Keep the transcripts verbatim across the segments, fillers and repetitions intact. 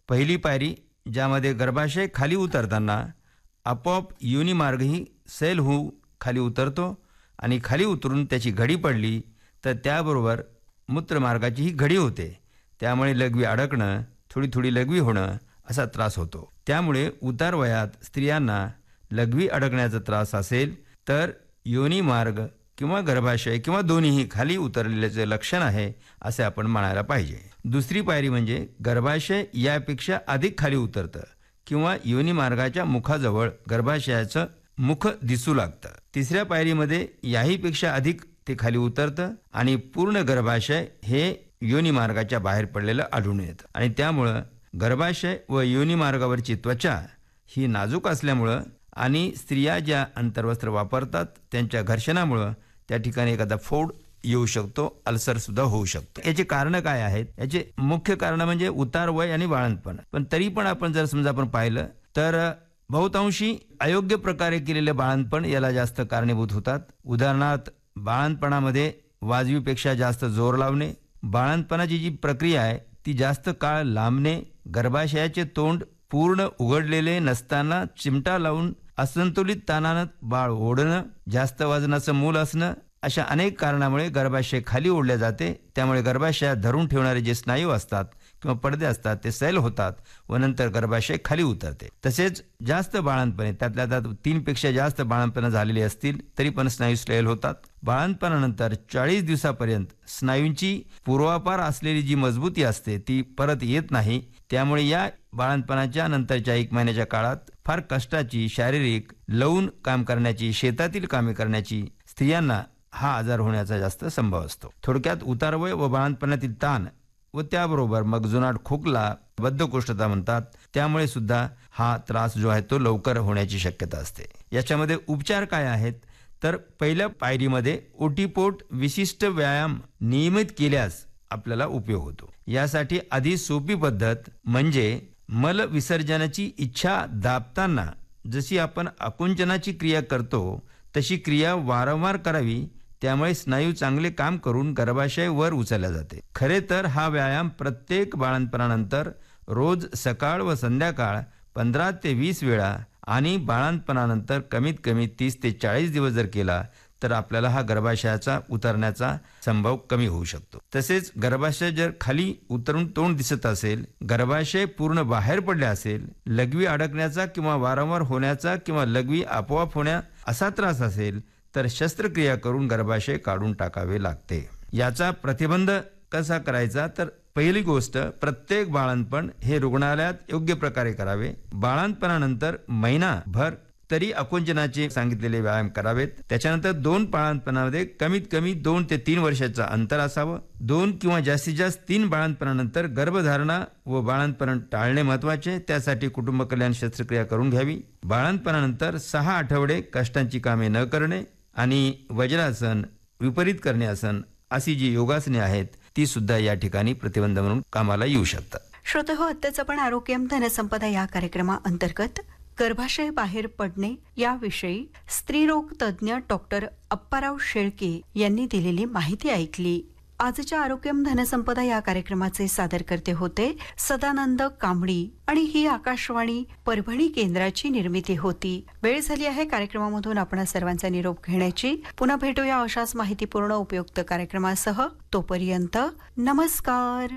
पहिली पायरी, ज्यामध्ये गर्भाशय खाली उतरताना आपोआप योनिमार्गही सैल होऊ खाली उतरतो आणि खाली उतरून त्याची घडी पडली तर त्याबरोबर मूत्रमार्गाचीही घडी होते. त्यामुळे लघवी अडकणं, थोडी थोडी लघवी होणं असा त्रास होतो. त्यामुळे उतार वयात स्त्रियांना लघवी अडकण्याचा त्रास असेल तर योनिमार्ग किंवा गर्भाशय किंवा दोन्हीही खाली उतरलेल्याचे लक्षण आहे असे आपण म्हणायला पाहिजे. दुसरी पायरी म्हणजे गर्भाशय यापेक्षा अधिक खाली उतरतं किंवा योनिमार्गाच्या मुखाजवळ गर्भाशयाचं मुख दिसू लागतं. तिसऱ्या पायरीमध्ये याहीपेक्षा अधिक ते खाली उतरतं आणि पूर्ण गर्भाशय हे योनिमार्गाच्या बाहेर पडलेलं आढळून येतं. आणि त्यामुळं गर्भाशय व योनिमार्गावरची त्वचा ही नाजूक असल्यामुळं आणि स्त्रिया ज्या अंतर्वस्त्र वापरतात त्यांच्या घर्षणामुळं त्या ठिकाणी एखादा फोड येऊ शकतो, अल्सर सुद्धा होऊ शकतो. याचे कारण काय आहेत? याचे मुख्य कारण म्हणजे उतार वय आणि बाळंतपण. पण तरी पण आपण जर समजा आपण पाहिलं तर बहुतांशी अयोग्य प्रकारे केलेले बाळंतपण याला जास्त कारणीभूत होतात. उदाहरणार्थ, बाळंतपणामध्ये वाजवीपेक्षा जास्त जोर लावणे, बाळंतपणाची जी प्रक्रिया आहे ती जास्त काळ लांबणे, गर्भाशयाचे तोंड पूर्ण उघडलेले नसताना चिमटा लावून असंतुलित ताणानं बाळ ओढणं, जास्त वजनाचं मूल असणं, अशा अनेक कारणामुळे गर्भाशय खाली ओढले जाते. त्यामुळे गर्भाशयात धरून ठेवणारे जे स्नायू असतात किंवा पडदे असतात ते सैल होतात व नंतर गर्भाशय खाली उतरते. तसेच जास्त बाळंतपणे, त्यातल्या त्यात तीनपेक्षा जास्त बाळंतपणं झालेली असतील तरी पण स्नायू सैल होतात. बाळंतपणानंतर चाळीस दिवसापर्यंत स्नायूंची पूर्वापार असलेली जी मजबूती असते ती परत येत नाही. त्यामुळे या बाळंतपणाच्या नंतरच्या एक महिन्याच्या काळात फार कष्टाची, शारीरिक लवून काम करण्याची, शेतातील कामे करण्याची स्त्रियांना हा आजार होण्याचा जास्त संभव असतो. थोडक्यात उतारवय व बाळंतपणातील ताण व त्याबरोबर मग जुनाट खोकला, बद्धकोष्ठता म्हणतात, त्यामुळे सुद्धा हा त्रास जो आहे तो लवकर होण्याची शक्यता असते. याच्यामध्ये उपचार काय आहेत तर पहिल्या पायरीमध्ये ओटीपोट विशिष्ट व्यायाम नियमित केल्यास आपल्याला उपयोग होतो. यासाठी आधी सोपी पद्धत म्हणजे मल विसर्जनाची इच्छा दाबताना जशी आपण आकुंचनाची क्रिया करतो तशी क्रिया वारंवार करावी. त्यामुळे स्नायू चांगले काम करून गर्भाशय वर उचलला जाते. खरे तर हा व्यायाम प्रत्येक बाळंतपणानंतर रोज सकाळ व संध्याकाळ पंधरा ते वीस वेळा आणि बाळंतपणानंतर कमीत कमी तीस ते चाळीस दिवस जर केला तर आपल्याला हा गर्भाशयाचा उतरण्याचा संभव कमी होऊ शकतो. तसेच गर्भाशय जर खाली उतरून तोंड दिसत असेल, गर्भाशय पूर्ण बाहेर पडले असेल, लघवी अडकण्याचा किंवा वारंवार होण्याचा किंवा लघवी आपोआप होण्या असा त्रास असेल तर शस्त्रक्रिया करून गर्भाशय काढून टाकावे लागते. याचा प्रतिबंध कसा करायचा तर पहिली गोष्ट, प्रत्येक बाळंतपण हे रुग्णालयात योग्य प्रकारे करावे. बाळंतपणानंतर महिनाभर तरी आकुंचनाचे सांगितलेले व्यायाम करावेत. त्याच्यानंतर दोन बाळंतपणामध्ये कमीत कमी दोन ते तीन वर्षाचं अंतर असावं. दोन किंवा जास्तीत जास्त तीन बाळंतपणानंतर गर्भधारणा व बाळंतपण टाळणे महत्वाचे. त्यासाठी कुटुंब कल्याण शस्त्रक्रिया करून घ्यावी. बाळंतपणानंतर सहा आठवडे कष्टांची कामे न करणे आणि वज्रासन, विपरीत करणे आसन अशी जी योगासने आहेत ती सुद्धा या ठिकाणी प्रतिबंध म्हणून कामाला येऊ शकतात. श्रोते हो, आत्ताच आपण आरोग्यम धनसंपदा या कार्यक्रमाअंतर्गत गर्भाशय बाहेर पडणे याविषयी स्त्रीरोग तज्ज्ञ डॉक्टर अप्पाराव शेळके यांनी दिलेली माहिती ऐकली. आजच्या आरोग्यम धनसंपदा या कार्यक्रमाचे सादरकर्ते होते सदानंद कांबळी आणि ही आकाशवाणी परभणी केंद्राची निर्मिती होती. वेळ झाली आहे कार्यक्रमामधून आपण सर्वांचा निरोप घेण्याची. पुन्हा भेटूया अशाच माहितीपूर्ण उपयुक्त कार्यक्रमासह. तोपर्यंत नमस्कार.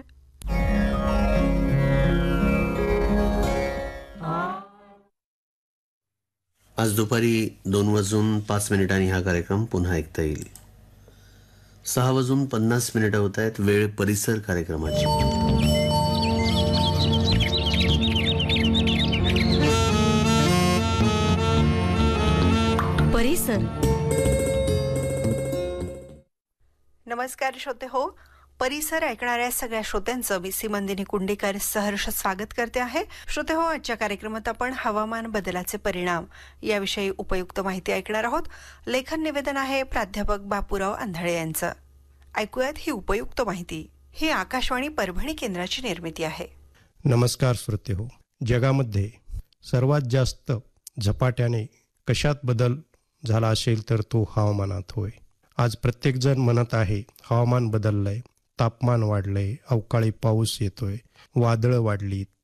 आज दुपारी दोन वाजून पाच मिनिटांनी हा कार्यक्रम पुन्हा ऐकता येईल. सहा वाजून पन्नास मिनिटं होत आहेत. वेळ परिसर कार्यक्रमाची. परिसर. नमस्कार श्रोते हो, परिसर ऐकणाऱ्या सगळ्या श्रोत्यांचं मी सीमंदिनी कुंडेकर सहर्ष स्वागत करते आहे. श्रोते हो, आजच्या कार्यक्रमात आपण हवामान बदलाचे परिणाम याविषयी उपयुक्त माहिती ऐकणार आहोत. लेखन निवेदन आहे प्राध्यापक बापूराव आंधळे यांचं. ऐकूयात ही उपयुक्त माहिती. ही आकाशवाणी परभणी केंद्राची निर्मिती आहे. नमस्कार श्रोते हो, जगामध्ये सर्वात जास्त झपाट्याने कशात बदल झाला असेल तर तो हवामानात होय. आज प्रत्येक जण म्हणत आहे हवामान बदललंय, तापमान वाढलंय, अवकाळी पाऊस येतोय, वादळं वाढलीत,